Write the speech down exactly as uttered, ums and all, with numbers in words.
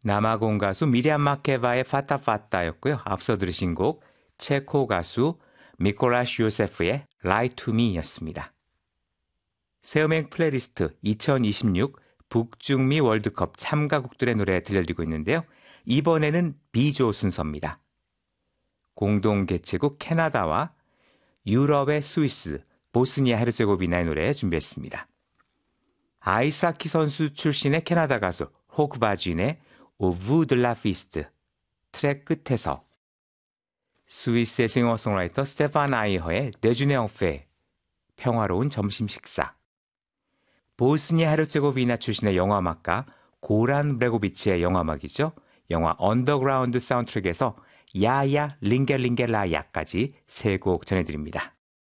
남아공 가수 미리암 마케바의 파타파타였고요. 앞서 들으신 곡 체코 가수 미콜라시 요세프의 Lie to Me였습니다. 새음행 플레이리스트 이천이십육 북중미 월드컵 참가국들의 노래 들려드리고 있는데요. 이번에는 B조 순서입니다. 공동 개최국 캐나다와 유럽의 스위스, 보스니아 헤르체고비나의 노래 준비했습니다. 아이스하키 선수 출신의 캐나다 가수 호크바진의 Au bout de la piste 트랙 끝에서 스위스의 싱어송라이터 스테판 아이허의 데주네 옹페 평화로운 점심 식사 보스니아 헤르체고비나 출신의 영화음악가 고란 브레고비치의 영화음악이죠. 영화 언더그라운드 사운드트랙에서 야야 링겔링겔라야까지 세 곡 전해드립니다.